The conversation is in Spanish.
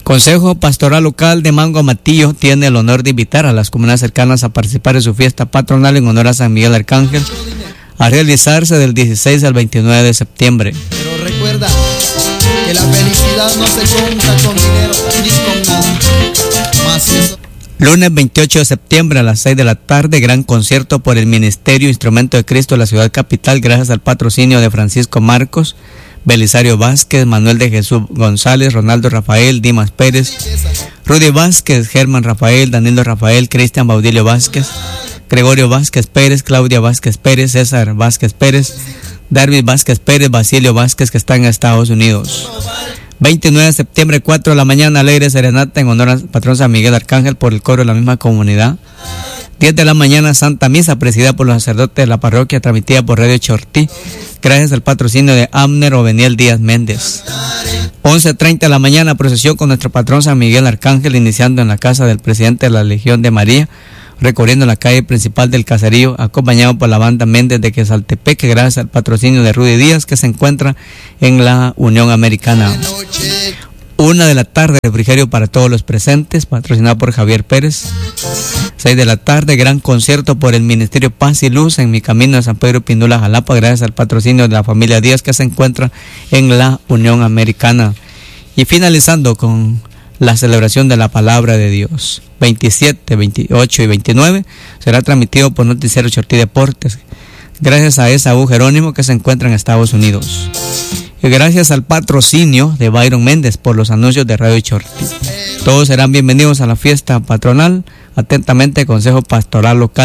Consejo Pastoral Local de Mango Amatillo tiene el honor de invitar a las comunidades cercanas a participar en su fiesta patronal en honor a San Miguel Arcángel, a realizarse del 16 al 29 de septiembre. Pero recuerda que la felicidad no se compra con dinero ni con nada. Más eso. Lunes 28 de septiembre a las 6 de la tarde, gran concierto por el Ministerio Instrumento de Cristo de la ciudad capital, gracias al patrocinio de Francisco Marcos, Belisario Vázquez, Manuel de Jesús González, Ronaldo Rafael, Dimas Pérez, Rudy Vázquez, Germán Rafael, Danilo Rafael, Cristian Baudilio Vázquez, Gregorio Vázquez Pérez, Claudia Vázquez Pérez, César Vázquez Pérez, Darby Vázquez Pérez, Basilio Vázquez, que están en Estados Unidos. 29 de septiembre, 4 de la mañana, alegre serenata en honor al patrón San Miguel Arcángel por el coro de la misma comunidad. 10 de la mañana, Santa Misa presidida por los sacerdotes de la parroquia, transmitida por Radio Chortí, gracias al patrocinio de Abner Oveniel Díaz Méndez. 11:30 de la mañana, procesión con nuestro patrón San Miguel Arcángel, iniciando en la casa del presidente de la Legión de María, recorriendo la calle principal del caserío, acompañado por la banda Méndez de Quesaltepeque, gracias al patrocinio de Rudy Díaz, que se encuentra en la Unión Americana. 1 de la tarde, refrigerio para todos los presentes, patrocinado por Javier Pérez. 6 de la tarde, gran concierto por el Ministerio Paz y Luz en mi camino de San Pedro Pindula, Jalapa, gracias al patrocinio de la familia Díaz, que se encuentra en la Unión Americana. Y finalizando con la celebración de la palabra de Dios, 27, 28 y 29, será transmitido por Noticiero Chortí Deportes, gracias a Esaú Jerónimo, que se encuentra en Estados Unidos. Y gracias al patrocinio de Byron Méndez por los anuncios de Radio Chortí. Todos serán bienvenidos a la fiesta patronal. Atentamente, Consejo Pastoral Local